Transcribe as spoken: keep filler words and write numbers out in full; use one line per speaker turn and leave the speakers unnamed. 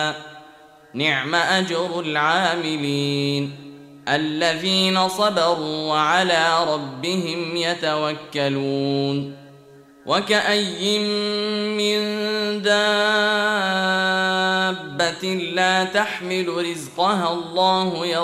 نعم أجر العاملين الذين صبروا وعلى ربهم يتوكلون وكأي من دابة لا تحمل رزقها الله يرزقها